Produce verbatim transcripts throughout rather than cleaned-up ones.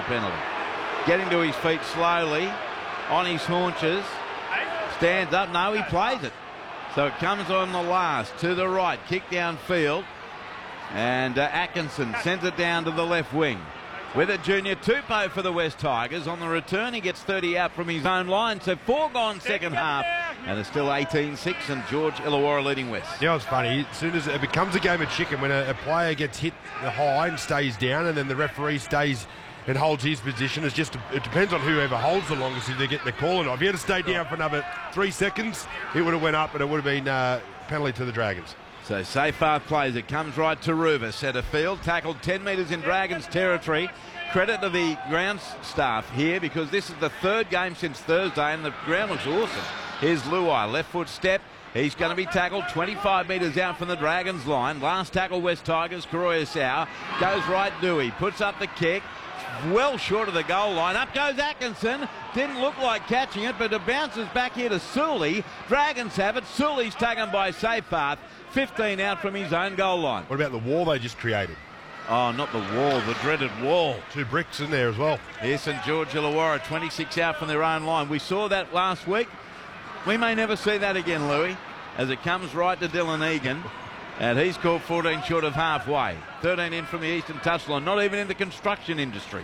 penalty. Getting to his feet slowly, on his haunches, stands up. No, he plays it. So it comes on the last, to the right, kick downfield. And uh, Atkinson sends it down to the left wing. With it, Junior Tupou for the West Tigers. On the return, he gets thirty out from his own line. So four gone second half. And it's still eighteen six and George Illawarra leading West. Yeah, it's funny. As soon as it becomes a game of chicken, when a, a player gets hit high and stays down, and then the referee stays and holds his position, it's just, it depends on whoever holds the longest if they get the call or not. If he had to stay down for another three seconds, it would have went up and it would have been uh, penalty to the Dragons. So Seyfarth plays it, comes right to Ruva, centre field, tackled ten metres in Dragons territory. Credit to the ground staff here because this is the third game since Thursday and the ground looks awesome. Here's Luai, left foot step. He's going to be tackled twenty-five metres out from the Dragons line. Last tackle West Tigers, Karoya Sau. Goes right Dewey, puts up the kick. Well short of the goal line. Up goes Atkinson. Didn't look like catching it, but it bounces back here to Sully. Dragons have it. Sully's taken by Seyfarth. fifteen out from his own goal line. What about the wall they just created? Oh, not the wall, the dreaded wall. Two bricks in there as well. Yes, and George Illawarra, twenty-six out from their own line. We saw that last week. We may never see that again, Louis, as it comes right to Dylan Egan. And he's caught fourteen short of halfway. thirteen in from the eastern touchline, not even in the construction industry.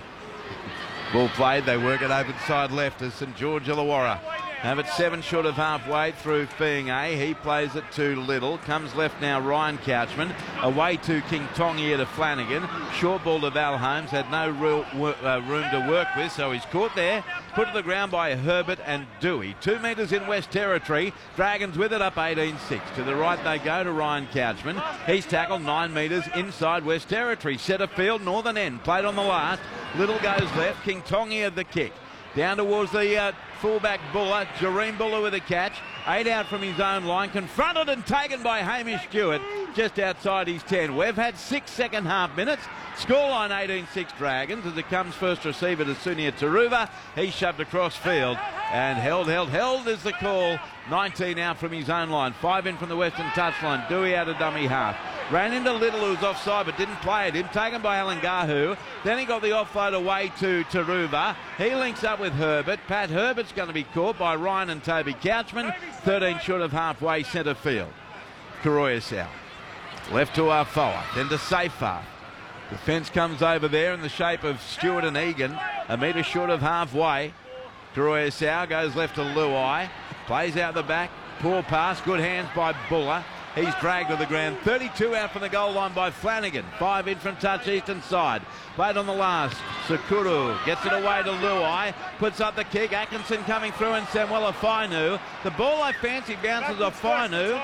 Ball played, they work it open side left as St George Illawarra have it seven short of halfway through Fiinga. He plays it to Little. Comes left now Ryan Couchman. Away to King Tongia to Flanagan. Short ball to Val Holmes. Had no real uh, room to work with, so he's caught there. Put to the ground by Herbert and Dewey. Two metres in West Territory. Dragons with it up eighteen six. To the right they go to Ryan Couchman. He's tackled nine metres inside West Territory. Centre field, northern end. Played on the last. Little goes left. King Tongia the kick. Down towards the uh, fullback Buller. Jareem Buller with a catch. Eight out from his own line. Confronted and taken by Hamish Stewart just outside his ten. We've had six second half minutes. Scoreline eighteen six Dragons as it comes first receiver to Sunia Taruva. He's shoved across field and held, held, held is the call. nineteen out from his own line. Five in from the western touchline. Dewey out of dummy half. Ran into Little, who was offside, but didn't play it. Him taken by Alan Gahu. Then he got the offload away to Taruva. He links up with Herbert. Pat Herbert's going to be caught by Ryan and Toby Couchman. thirteen short of halfway centre field. Karoya Sau. Left to Arfoa, then to Seyfarth. Defence comes over there in the shape of Stewart and Egan. A metre short of halfway. Karoya Sau goes left to Luai. Plays out the back. Poor pass. Good hands by Buller. He's dragged to the ground. thirty-two out from the goal line by Flanagan. Five in from touch eastern side. Played on the last. Sakuru gets it away to Luai. Puts up the kick. Atkinson coming through and Samuela Fainu. The ball I fancy bounces off Fainu.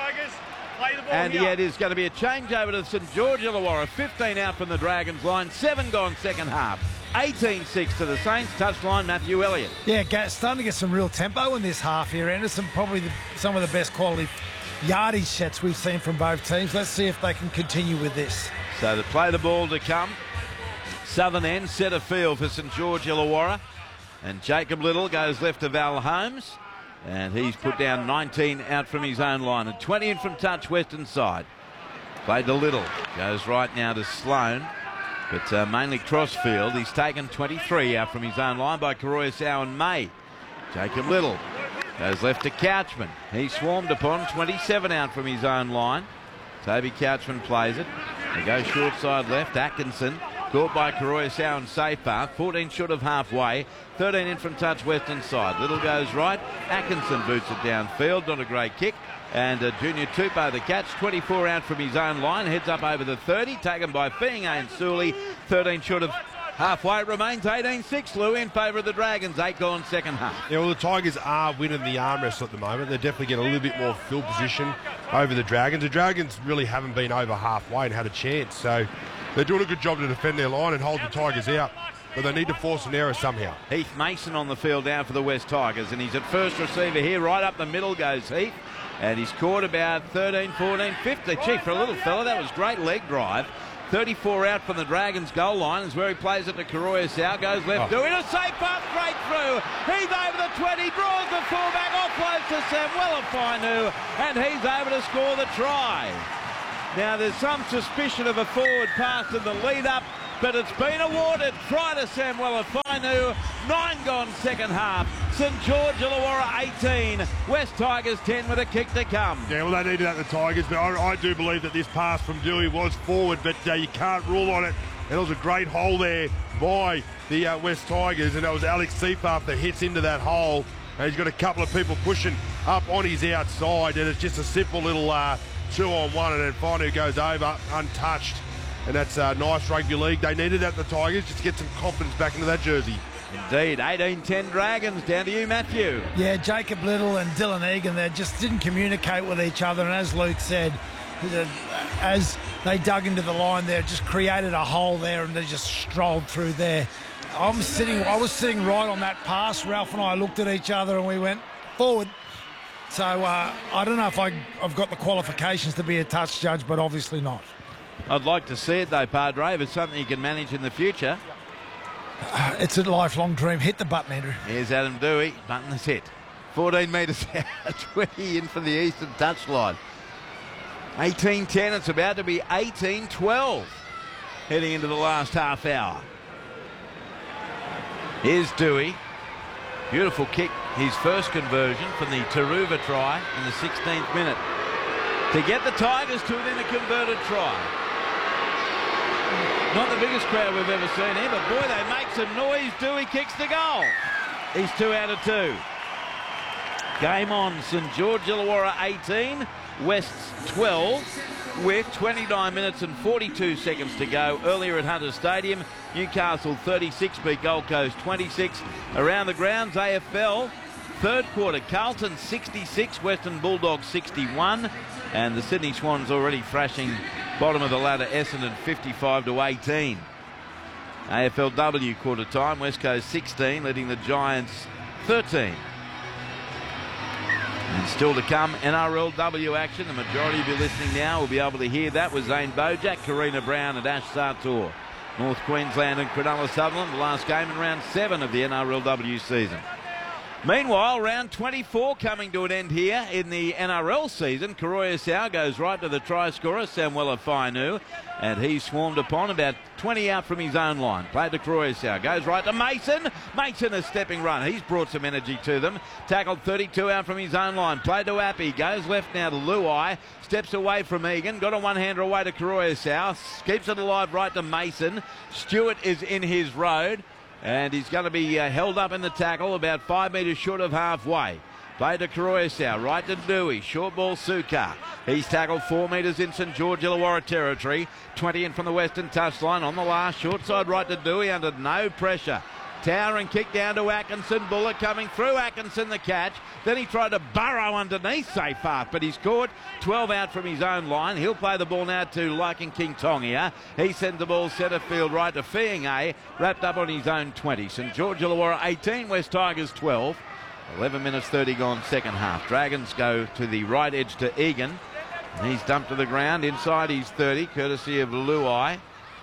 And yet it is going to be a change over to St George Illawarra. fifteen out from the Dragons line. Seven gone second half. eighteen six to the Saints. Touchline Matthew Elliott. Yeah, starting to get some real tempo in this half here, Anderson. Probably the, some of the best quality yardage sets we've seen from both teams. Let's see if they can continue with this. So they play the ball to come. Southern end, centre field for St George Illawarra. And Jacob Little goes left to Val Holmes. And he's put down nineteen out from his own line. And twenty in from touch western side. Played to Little. Goes right now to Sloane. But uh, mainly crossfield. He's taken twenty-three out from his own line by Karoya Sau and May. Jacob Little goes left to Couchman. He's swarmed upon. twenty-seven out from his own line. Toby Couchman plays it. They go short side left. Atkinson caught by Karoya Sau and Seyfarth. fourteen short of halfway. thirteen in from touch western side. Little goes right. Atkinson boots it downfield. Not a great kick. And uh, Junior Tupou the catch. twenty-four out from his own line. Heads up over the thirty. Taken by Fiinga and Sully. thirteen short of halfway. It remains eighteen six, Lou, in favour of the Dragons. Eight gone second half. Yeah, well, the Tigers are winning the arm wrestle at the moment. They're definitely getting a little bit more field position over the Dragons. The Dragons really haven't been over halfway and had a chance. So they're doing a good job to defend their line and hold the Tigers out. But they need to force an error somehow. Heath Mason on the field now for the West Tigers. And he's at first receiver here. Right up the middle goes Heath. And he's caught about thirteen, fourteen, fifteen. Gee, for a little fella, that was great leg drive. thirty-four out from the Dragons goal line is where he plays it to Karoya Sau. Goes left, oh. doing a safe pass straight through. He's over the twenty, draws the fullback, offloads to Samuela Fainu, and he's over to score the try. Now there's some suspicion of a forward pass in the lead up but it's been awarded. Try to Samuela Fainu. Nine gone second half. St George Illawarra eighteen. West Tigers ten with a kick to come. Yeah, well, they needed that, the Tigers, but I, I do believe that this pass from Dewey was forward, but uh, you can't rule on it. And it was a great hole there by the uh, West Tigers, and that was Alex Seafarth that hits into that hole. And he's got a couple of people pushing up on his outside, and it's just a simple little uh, two on one, and then Fainu goes over untouched. And that's uh, nice rugby league. They needed that, the Tigers, just to get some confidence back into that jersey. Indeed. eighteen ten Dragons. Down to you, Matthew. Yeah, Jacob Little and Dylan Egan, they just didn't communicate with each other. And as Luke said, as they dug into the line there, just created a hole there, and they just strolled through there. I'm sitting, I was sitting right on that pass. Ralph and I looked at each other and we went forward. So uh, I don't know if I, I've got the qualifications to be a touch judge, but obviously not. I'd like to see it though, Padre, if it's something you can manage in the future. Uh, it's a lifelong dream. Hit the button, Andrew. Here's Adam Dewey. Button is hit. fourteen metres out, twenty in for the eastern touchline. eighteen ten, it's about to be eighteen twelve heading into the last half hour. Here's Dewey. Beautiful kick. His first conversion from the Taruva try in the sixteenth minute to get the Tigers to within a converted try. Not the biggest crowd we've ever seen here, but boy, they make some noise. Dewey kicks the goal. He's two out of two. Game on. St George Illawarra eighteen, West's twelve, with twenty-nine minutes and forty-two seconds to go. Earlier at Hunter Stadium, Newcastle thirty-six beat Gold Coast twenty-six. Around the grounds, A F L third quarter, Carlton sixty-six, Western Bulldogs sixty-one, and the Sydney Swans already thrashing bottom of the ladder Essendon fifty-five to eighteen. A F L W quarter time, West Coast sixteen, leading the Giants thirteen. And still to come, N R L W action. The majority of you listening now will be able to hear that with Zane Bojack, Karina Brown and Ash Sartor. North Queensland and Cronulla Sutherland, the last game in round seven of the N R L W season. Meanwhile, round twenty-four coming to an end here in the N R L season. Karoya Sau goes right to the try scorer, Samuela Fainu, and he's swarmed upon about twenty out from his own line. Played to Karoya Sau, goes right to Mason. Mason a stepping run. He's brought some energy to them. Tackled thirty-two out from his own line. Played to Appy, goes left now to Luai. Steps away from Egan, got a one-hander away to Karoya Sau. Keeps it alive right to Mason. Stewart is in his road. And he's going to be uh, held up in the tackle about five metres short of halfway. Play to Karoya Sau, right to Dewey, short ball Sukar. He's tackled four metres in St George Illawarra territory. twenty in from the western touchline on the last, short side right to Dewey under no pressure. Towering kick down to Atkinson. Bullock coming through. Atkinson the catch. Then he tried to burrow underneath Seafarth, but he's caught. twelve out from his own line. He'll play the ball now to Larkin King Tongia. He sends the ball centre field right to Fiinga, wrapped up on his own twenty. St George Illawarra eighteen, West Tigers twelve. eleven minutes thirty gone second half. Dragons go to the right edge to Egan. He's dumped to the ground inside his thirty, courtesy of Luai.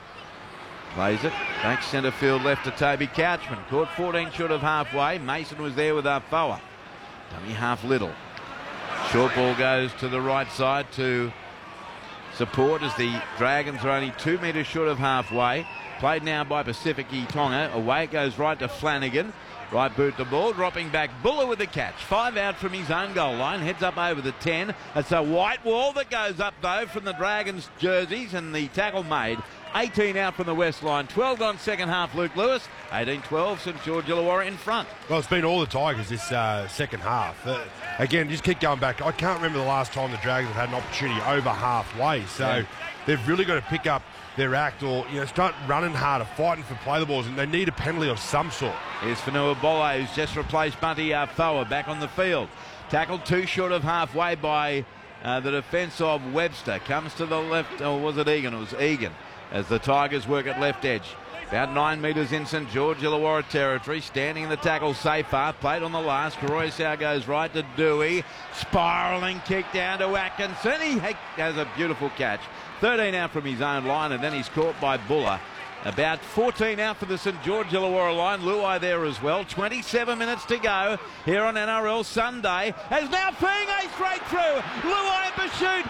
Plays it, back centre field left to Toby Couchman. Caught fourteen short of halfway. Mason was there with Arfoa. Dummy half little. Short ball goes to the right side to support as the Dragons are only two metres short of halfway. Played now by Pacifici Tonga. Away it goes right to Flanagan. Right boot the ball, dropping back. Buller with the catch. Five out from his own goal line. Heads up over the ten. It's a white wall that goes up though from the Dragons jerseys, and the tackle made. eighteen out from the west line. twelve gone second half, Luke Lewis. eighteen twelve, St George Illawarra in front. Well, it's been all the Tigers this uh, second half. Uh, again, just keep going back. I can't remember the last time the Dragons have had an opportunity over halfway. So yeah. They've really got to pick up their act, or you know, start running harder, fighting for play the balls, and they need a penalty of some sort. Here's Fanua Bolle, who's just replaced Bunty Arfoa back on the field. Tackled too short of halfway by uh, the defence of Webster. Comes to the left, or was it Egan? It was Egan, as the Tigers work at left edge. About nine metres in St George Illawarra territory. Standing in the tackle, Seafarth. Played on the last. Karoya Sau goes right to Dewey. Spiralling kick down to Atkinson. He has a beautiful catch. thirteen out from his own line, and then he's caught by Buller. About fourteen out for the St George Illawarra line. Luai there as well. twenty-seven minutes to go here on N R L Sunday. As now Fiinga straight through. Luai in pursuit.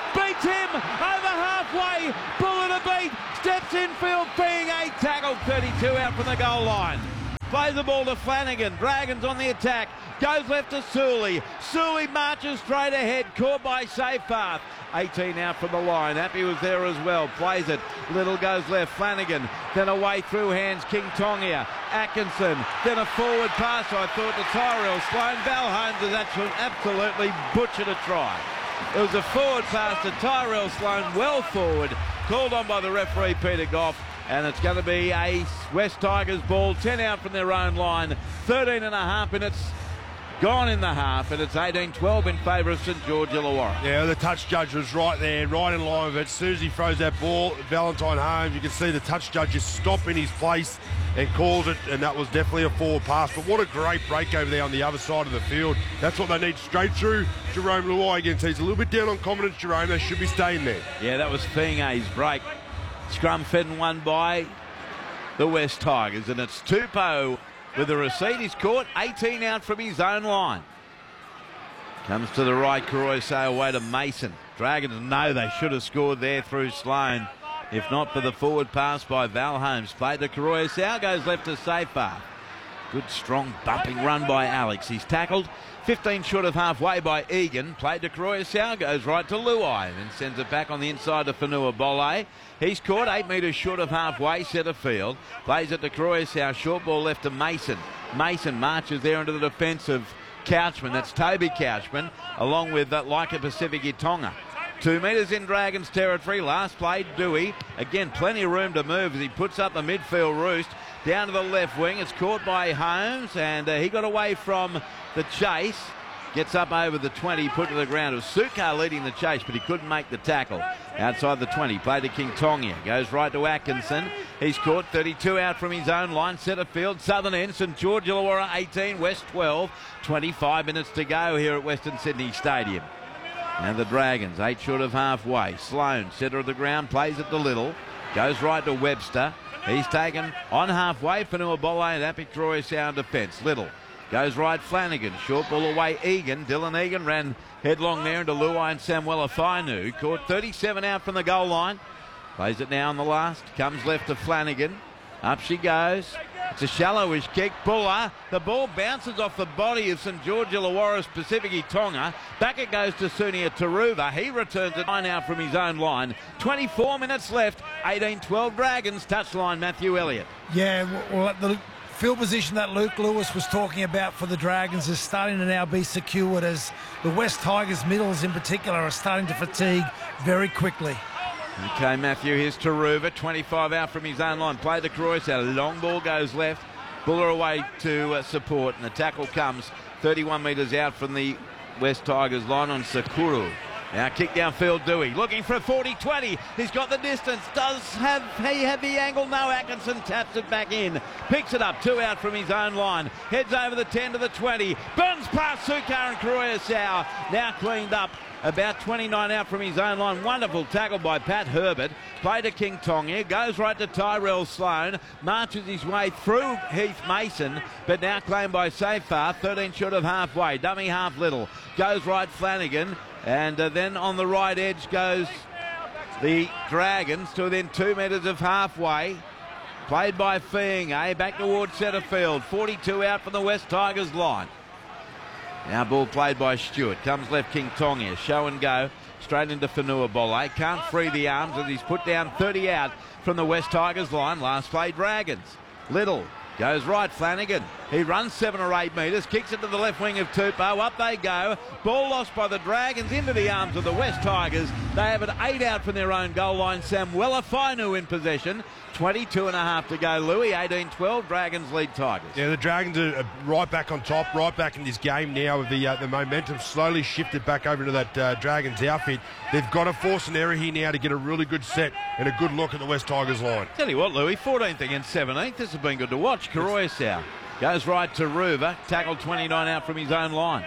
beats him over halfway. Bullet a beat, steps infield, being a tackle, thirty-two out from the goal line. Plays the ball to Flanagan. Dragons on the attack. Goes left to Suley. Suley marches straight ahead. Caught by Safepath. eighteen out from the line. Happy was there as well. Plays it. Little goes left. Flanagan. Then away through hands. King Tongia. Atkinson. Then a forward pass, I thought, to Tyrell Sloan. Val Holmes has actually absolutely butchered a try. It was a forward pass to Tyrell Sloan. Well forward. Called on by the referee, Peter Goff. And it's going to be a West Tigers ball. ten out from their own line. thirteen and a half minutes gone in the half. And it's eighteen twelve in favour of St George Illawarra. Yeah, the touch judge was right there, right in line with it. As soon as he throws that ball, Valentine Holmes, you can see the touch judge just stop in his place and calls it. And that was definitely a forward pass. But what a great break over there on the other side of the field. That's what they need straight through. Jerome Luai again. So he's a little bit down on confidence, Jerome. They should be staying there. Yeah, that was Fingay's break. Scrum fed and won by the West Tigers, and it's Tupou with the receipt. He's caught eighteen out from his own line. Comes to the right, Karoise away to Mason. Dragons know they should have scored there through Sloan, if not for the forward pass by Val Holmes. Played to Karoise, goes left to Safepath. Good strong bumping run by Alex. He's tackled fifteen short of halfway by Egan. Played to Karoise, goes right to Luai and sends it back on the inside to Fanua Bolle. He's caught eight metres short of halfway, centre field. Plays it to Karoise, short ball left to Mason. Mason marches there into the defence of Couchman. That's Toby Couchman, along with uh, Laika Pacific Itonga. Two metres in Dragons territory. Last play, Dewey. Again, plenty of room to move as he puts up the midfield roost. Down to the left wing. It's caught by Holmes, and uh, he got away from the chase. Gets up over the twenty, put to the ground. It was Sukar leading the chase, but he couldn't make the tackle. Outside the twenty, played to King Tongia. Goes right to Atkinson. He's caught thirty-two out from his own line. Centre field, southern end. St George Illawarra eighteen, West twelve. twenty-five minutes to go here at Western Sydney Stadium. And the Dragons, eight short of halfway. Sloan, centre of the ground, plays it to Little. Goes right to Webster. He's taken on halfway. Fanua Bolle and Epic Troy sound defence. Little goes right, Flanagan. Short ball away, Egan. Dylan Egan ran headlong there into Luai and Samuela Fainu. Caught thirty-seven out from the goal line. Plays it now on the last. Comes left to Flanagan. Up she goes. It's a shallowish kick. Buller. The ball bounces off the body of St George Illawarra's Pacific Itonga. Back it goes to Sunia Taruva. He returns it nine out from his own line. twenty-four minutes left. eighteen twelve Dragons. Touchline Matthew Elliott. Yeah, well, the field position that Luke Lewis was talking about for the Dragons is starting to now be secured as the West Tigers middles in particular are starting to fatigue very quickly. Okay, Matthew, here's Taruva, twenty-five out from his own line. Play to Croyce, a long ball goes left. Buller away to uh, support, and the tackle comes thirty-one metres out from the West Tigers line on Sakuru. Now kick downfield, Dewey, looking for a forty twenty. He's got the distance. Does have he have the angle? No, Atkinson taps it back in. Picks it up, two out from his own line. Heads over the ten to the twenty. Burns past Sukar and Karoyasau. Now cleaned up. About twenty-nine out from his own line. Wonderful tackle by Pat Herbert. Play to King Tongia. Goes right to Tyrell Sloan. Marches his way through Heath Mason. But now claimed by Safar. thirteen short of halfway. Dummy half Little. Goes right Flanagan. And uh, then on the right edge goes the Dragons to within two metres of halfway. Played by Feing, eh? Back towards centre field. forty-two out from the West Tigers line. Now ball played by Stewart. Comes left King Tongia. Show and go. Straight into Fanua Bolle. Can't free the arms as he's put down thirty out from the West Tigers line. Last play Dragons. Little goes right Flanagan. He runs seven or eight metres. Kicks it to the left wing of Tupou. Up they go. Ball lost by the Dragons into the arms of the West Tigers. They have it eight out from their own goal line. Samuela Fainu in possession. twenty-two and a half to go, Louis. eighteen twelve, Dragons lead Tigers. Yeah, the Dragons are right back on top, right back in this game now with the uh, the momentum slowly shifted back over to that uh, Dragons outfit. They've got to force an error here now to get a really good set and a good look at the West Tigers line. Tell you what, Louis, fourteenth against seventeenth. This has been good to watch. Karoyasau goes right to Ruva. Tackled twenty-nine out from his own line.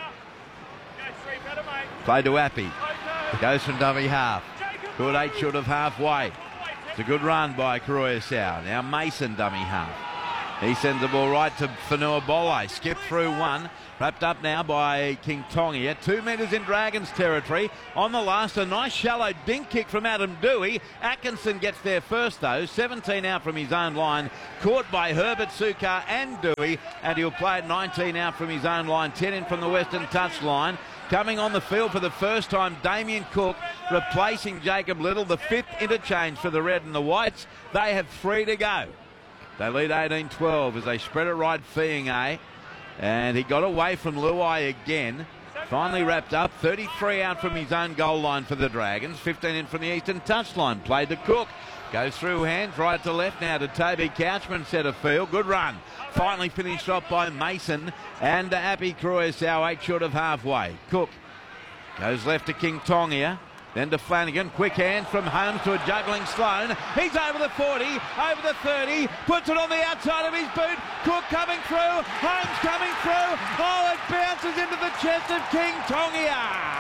Play to Appy. Goes from dummy half. Good eight short of halfway. It's a good run by Karoyasau. Now Mason dummy half. He sends the ball right to Fanua Bole. Skip through one. Wrapped up now by King Tongia. Two metres in Dragons territory. On the last, a nice shallow dink kick from Adam Dewey. Atkinson gets there first though. seventeen out from his own line. Caught by Herbert, Sukar and Dewey. And he'll play at nineteen out from his own line. ten in from the western touchline. Coming on the field for the first time, Damien Cook replacing Jacob Little. The fifth interchange for the red and the whites. They have three to go. They lead eighteen twelve as they spread it right, Fiinga. And he got away from Luai again. Finally wrapped up. thirty-three out from his own goal line for the Dragons. fifteen in from the eastern touchline. Played to Cook. Goes through hands, right to left now to Toby Couchman, centre field. Good run. Finally finished off by Mason and Appy Cruisau, eight short of halfway. Cook goes left to King Tongia. Then to Flanagan, quick hands from Holmes to a juggling Sloan. He's over the forty, over the thirty, puts it on the outside of his boot. Cook coming through, Holmes coming through. Oh, it bounces into the chest of King Tongia.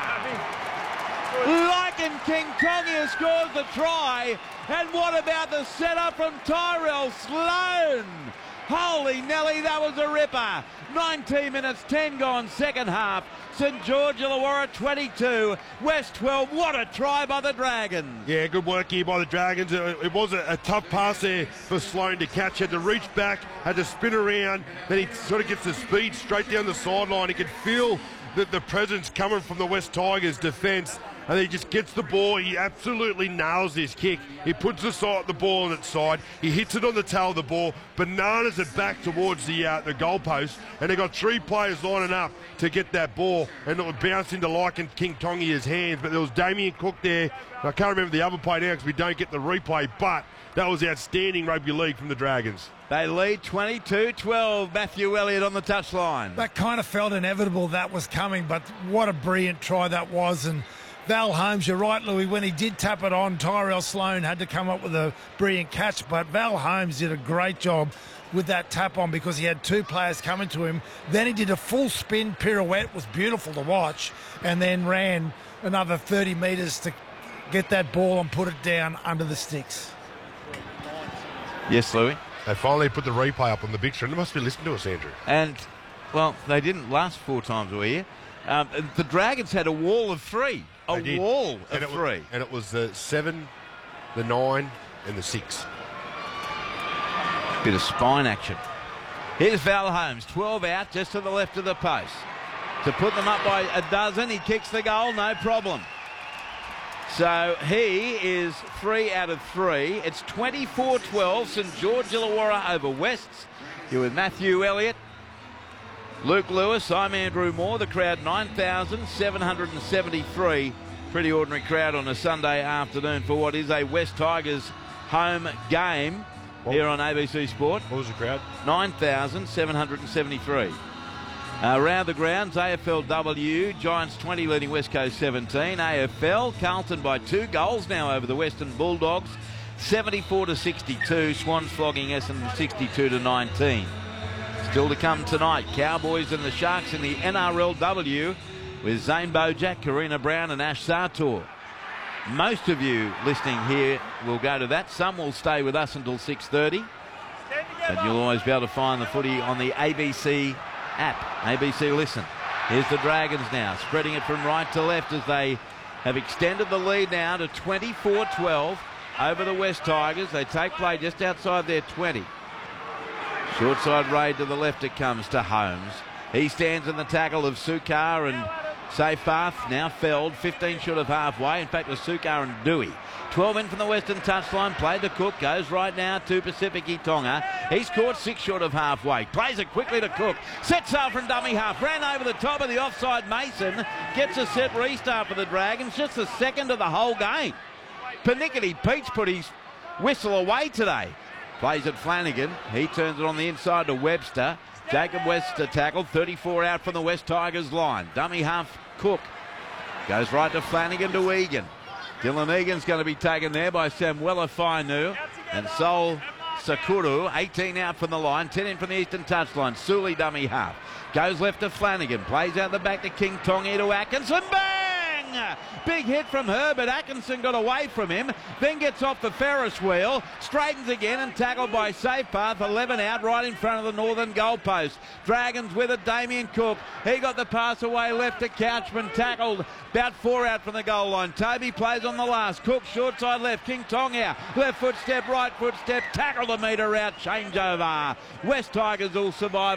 Lycan King Tongia scores the try. And what about the setup from Tyrell Sloan? Holy Nelly, that was a ripper. nineteen minutes, ten gone, second half. St George Illawarra twenty-two, West twelve. What a try by the Dragons. Yeah, good work here by the Dragons. It was a, a tough pass there for Sloan to catch. Had to reach back, had to spin around. Then he sort of gets the speed straight down the sideline. He could feel the, the presence coming from the West Tigers defence. And he just gets the ball. He absolutely nails this kick. He puts the, side, the ball on its side. He hits it on the tail of the ball, bananas it back towards the uh, the goalpost. And they've got three players lining up to get that ball. And it would bounce into Lycan King Tongia's hands. But there was Damien Cook there. I can't remember the other play now because we don't get the replay. But that was outstanding rugby league from the Dragons. They lead twenty-two twelve. Matthew Elliott on the touchline. That kind of felt inevitable that was coming, but what a brilliant try that was. And Val Holmes, you're right, Louis, when he did tap it on, Tyrell Sloan had to come up with a brilliant catch, but Val Holmes did a great job with that tap on because he had two players coming to him. Then he did a full spin pirouette, was beautiful to watch, and then ran another thirty metres to get that ball and put it down under the sticks. Yes, Louis. They finally put the replay up on the big screen. They must be listening to us, Andrew. And, well, they didn't last four times a year. Um, the Dragons had a wall of three. A They did. wall of and it three. Was, and it was the seven, the nine, and the six. Bit of spine action. Here's Val Holmes, twelve out, just to the left of the post. To put them up by a dozen, he kicks the goal, no problem. So he is three out of three. It's twenty-four twelve, St George Illawarra over Wests. You're with Matthew Elliott, Luke Lewis, I'm Andrew Moore. The crowd nine thousand seven hundred seventy-three. Pretty ordinary crowd on a Sunday afternoon for what is a West Tigers home game what, here on A B C Sport. What was the crowd? nine thousand seven hundred seventy-three. Uh, around the grounds, A F L W, Giants twenty leading West Coast seventeen. A F L, Carlton by two goals now over the Western Bulldogs, seventy-four to sixty-two. Swans flogging Essendon sixty-two to nineteen. Still to come tonight, Cowboys and the Sharks in the N R L W with Zane Bojack, Karina Brown and Ash Sartor. Most of you listening here will go to that. Some will stay with us until six thirty. And you'll always be able to find the footy on the A B C app, A B C Listen. Here's the Dragons now, spreading it from right to left as they have extended the lead now to twenty-four twelve over the West Tigers. They take play just outside their twenty. Short side raid to the left it comes to Holmes. He stands in the tackle of Sukar and Seyfarth, now felled, fifteen short of halfway. In fact, it was Sukar and Dewey. twelve in from the western touchline, played to Cook, goes right now to Pacifici Tonga. He's caught six short of halfway, plays it quickly to Cook, sets sail from dummy half, ran over the top of the offside Mason, gets a set restart for the Dragons, just the second of the whole game. Panickety Peach put his whistle away today. Plays it Flanagan, he turns it on the inside to Webster. Jacob Webster tackled, thirty-four out from the West Tigers line. Dummy half Cook, goes right to Flanagan to Egan. Dylan Egan's going to be taken there by Samuela Fainu and Sol Sakuru. eighteen out from the line, ten in from the eastern touchline. Sully dummy half. Goes left to Flanagan. Plays out the back to King Tongia to Atkinson. Bang! Big hit from Herbert. Atkinson got away from him, then gets off the Ferris wheel, straightens again and tackled by Safe Path. eleven out right in front of the northern goalpost. Dragons with it, Damien Cook. He got the pass away left to Couchman, tackled about four out from the goal line. Toby plays on the last. Cook short side left. King Tong out. Left foot step, right foot step. Tackle the metre out. Changeover. West Tigers will survive.